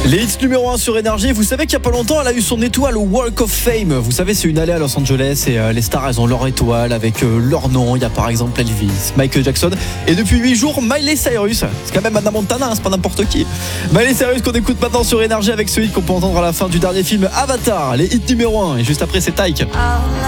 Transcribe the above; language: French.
Les hits numéro 1 sur Énergie. Vous savez qu'il y a pas longtemps, elle a eu son étoile au Walk of Fame. Vous savez, c'est une allée à Los Angeles et les stars, elles ont leur étoile avec leur nom. Il y a par exemple Elvis, Michael Jackson. Et depuis 8 jours, Miley Cyrus. C'est quand même Hannah Montana, c'est pas n'importe qui. Miley Cyrus qu'on écoute maintenant sur Énergie avec ce hit qu'on peut entendre à la fin du dernier film Avatar. Les hits numéro 1. Et juste après, c'est Taïk.